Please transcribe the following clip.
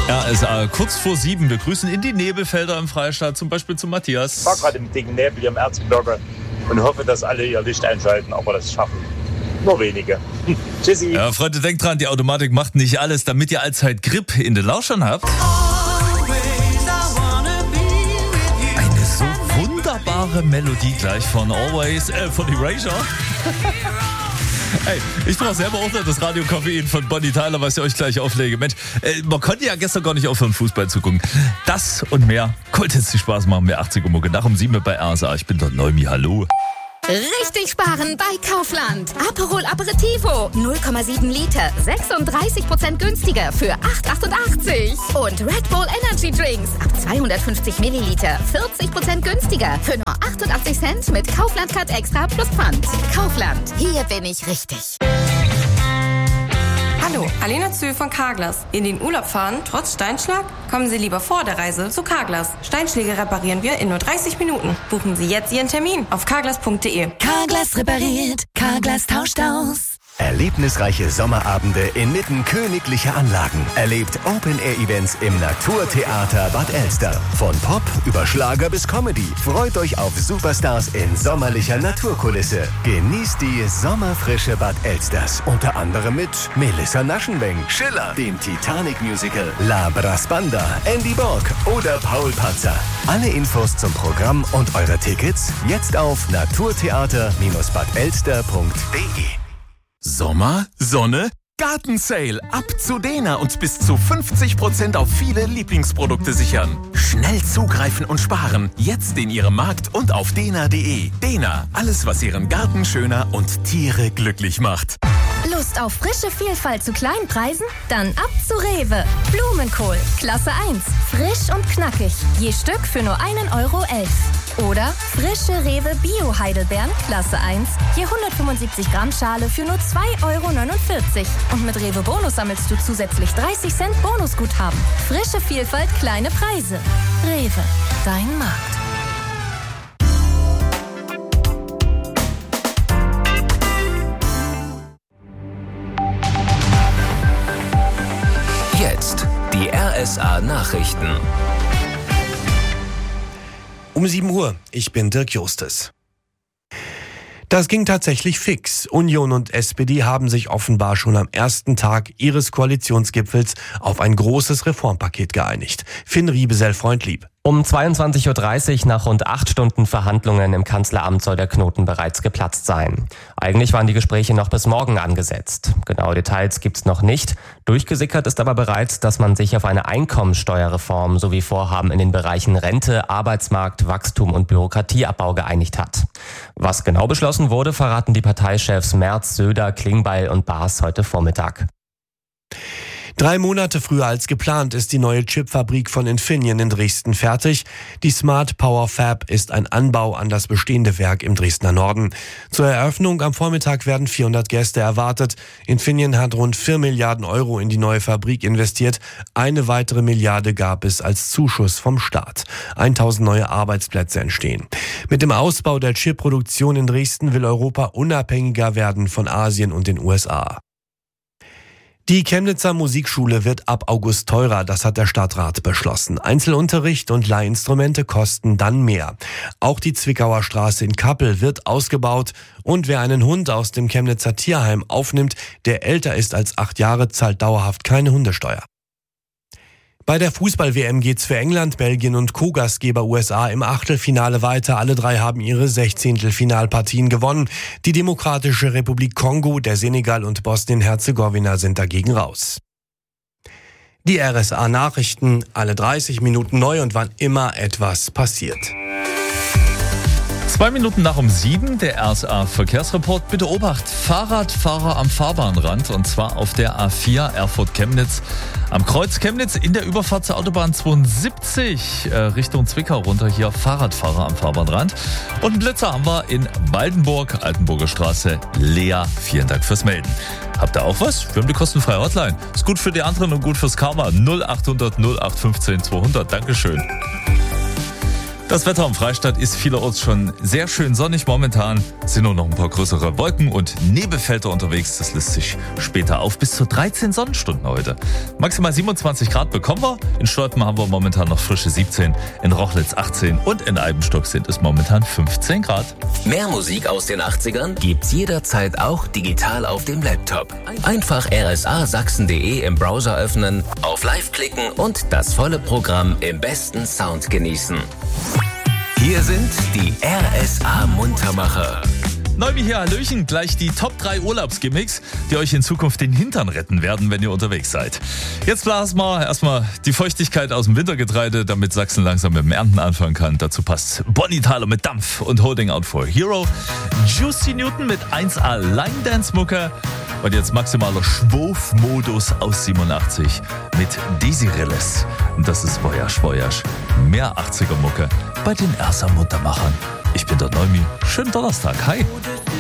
RSA, kurz vor 7. Wir grüßen in die Nebelfelder im Freistaat, zum Beispiel zu Matthias. Ich war gerade im dicken Nebel hier im Erzgebirge und hoffe, dass alle ihr Licht einschalten, aber das schaffen nur wenige. Tschüssi. Ja, Freunde, denkt dran, die Automatik macht nicht alles, damit ihr allzeit Grip in den Lauschern habt. Eine so wunderbare Melodie gleich von von Erasure. Ey, ich brauche selber auch noch das Radio-Koffein von Bonnie Tyler, was ich euch gleich auflege. Mensch, man konnte ja gestern gar nicht aufhören, Fußball zu gucken. Das und mehr konnte jetzt die Spaß machen. Mehr 80er Mucke nach um 7 bei RSA. Ich bin der Neumi, hallo. Richtig sparen bei Kaufland. Aperol Aperitivo, 0,7 Liter, 36% günstiger für 8,88. Und Red Bull Energy Drinks ab 250 Milliliter, 40% günstiger für nur 88 Cent mit Kaufland Card Extra plus Pfand. Kaufland, hier bin ich richtig. Hallo, Alena Zühl von Carglass. In den Urlaub fahren, trotz Steinschlag? Kommen Sie lieber vor der Reise zu Carglass. Steinschläge reparieren wir in nur 30 Minuten. Buchen Sie jetzt Ihren Termin auf carglass.de. Carglass repariert, Carglass tauscht aus. Erlebnisreiche Sommerabende inmitten königlicher Anlagen. Erlebt Open-Air-Events im Naturtheater Bad Elster. Von Pop über Schlager bis Comedy. Freut euch auf Superstars in sommerlicher Naturkulisse. Genießt die sommerfrische Bad Elsters. Unter anderem mit Melissa Naschenweng, Schiller, dem Titanic-Musical, La Brasbanda, Andy Borg oder Paul Patzer. Alle Infos zum Programm und eure Tickets jetzt auf naturtheater-badelster.de. Sommer, Sonne, Gartensale. Ab zu Dena und bis zu 50% auf viele Lieblingsprodukte sichern. Schnell zugreifen und sparen. Jetzt in Ihrem Markt und auf dena.de. Dena, alles was Ihren Garten schöner und Tiere glücklich macht. Lust auf frische Vielfalt zu kleinen Preisen? Dann ab zu Rewe. Blumenkohl, Klasse 1. Frisch und knackig. Je Stück für nur 1,11 €. Oder frische Rewe Bio-Heidelbeeren, Klasse 1. Je 175 Gramm Schale für nur 2,49 €. Und mit Rewe Bonus sammelst du zusätzlich 30 Cent Bonusguthaben. Frische Vielfalt, kleine Preise. Rewe, dein Markt. Jetzt die RSA-Nachrichten. Um 7 Uhr, ich bin Dirk Justes. Das ging tatsächlich fix. Union und SPD haben sich offenbar schon am ersten Tag ihres Koalitionsgipfels auf ein großes Reformpaket geeinigt. Finn Riebesell-Freundlieb. Um 22.30 Uhr nach rund 8 Stunden Verhandlungen im Kanzleramt soll der Knoten bereits geplatzt sein. Eigentlich waren die Gespräche noch bis morgen angesetzt. Genaue Details gibt's noch nicht. Durchgesickert ist aber bereits, dass man sich auf eine Einkommensteuerreform sowie Vorhaben in den Bereichen Rente, Arbeitsmarkt, Wachstum und Bürokratieabbau geeinigt hat. Was genau beschlossen wurde, verraten die Parteichefs Merz, Söder, Klingbeil und Baas heute Vormittag. 3 Monate früher als geplant ist die neue Chipfabrik von Infineon in Dresden fertig. Die Smart Power Fab ist ein Anbau an das bestehende Werk im Dresdner Norden. Zur Eröffnung am Vormittag werden 400 Gäste erwartet. Infineon hat rund 4 Milliarden € in die neue Fabrik investiert. Eine weitere Milliarde gab es als Zuschuss vom Staat. 1000 neue Arbeitsplätze entstehen. Mit dem Ausbau der Chipproduktion in Dresden will Europa unabhängiger werden von Asien und den USA. Die Chemnitzer Musikschule wird ab August teurer, das hat der Stadtrat beschlossen. Einzelunterricht und Leihinstrumente kosten dann mehr. Auch die Zwickauer Straße in Kappel wird ausgebaut und wer einen Hund aus dem Chemnitzer Tierheim aufnimmt, der älter ist als 8 Jahre, zahlt dauerhaft keine Hundesteuer. Bei der Fußball-WM geht's für England, Belgien und Co-Gastgeber USA im Achtelfinale weiter. Alle 3 haben ihre 16. gewonnen. Die Demokratische Republik Kongo, der Senegal und Bosnien-Herzegowina sind dagegen raus. Die RSA-Nachrichten, alle 30 Minuten neu und wann immer etwas passiert. 2 Minuten nach um 7, der RSA-Verkehrsreport. Bitte Obacht, Fahrradfahrer am Fahrbahnrand und zwar auf der A4 Erfurt-Chemnitz. Am Kreuz Chemnitz in der Überfahrt zur Autobahn 72 Richtung Zwickau runter, hier Fahrradfahrer am Fahrbahnrand. Und einen Blitzer haben wir in Waldenburg, Altenburger Straße, Lea. Vielen Dank fürs Melden. Habt ihr auch was? Wir haben die kostenfreie Hotline. Ist gut für die anderen und gut fürs Karma. 0800 0815 200. Dankeschön. Das Wetter am Freistaat ist vielerorts schon sehr schön sonnig. Momentan sind nur noch ein paar größere Wolken- und Nebelfelder unterwegs. Das löst sich später auf bis zu 13 Sonnenstunden heute. Maximal 27 Grad bekommen wir. In Stolpen haben wir momentan noch frische 17, in Rochlitz 18 und in Eibenstock sind es momentan 15 Grad. Mehr Musik aus den 80ern gibt's jederzeit auch digital auf dem Laptop. Einfach rsasachsen.de im Browser öffnen, auf Live klicken und das volle Programm im besten Sound genießen. Hier sind die RSA-Muntermacher. Neumi hier, Hallöchen, gleich die Top 3 Urlaubsgimmicks, die euch in Zukunft den Hintern retten werden, wenn ihr unterwegs seid. Jetzt blasen wir erstmal die Feuchtigkeit aus dem Wintergetreide, damit Sachsen langsam mit dem Ernten anfangen kann. Dazu passt Bonnie Tyler mit Dampf und Holding Out for a Hero, Juicy Newton mit 1A Line Dance Mucke und jetzt maximaler Schwurfmodus aus 87 mit Desirilles. Und das ist Voyage Voyage. Mehr 80er Mucke bei den RSA Muntermachern. Ich bin der Neumi. Schönen Donnerstag. Hi.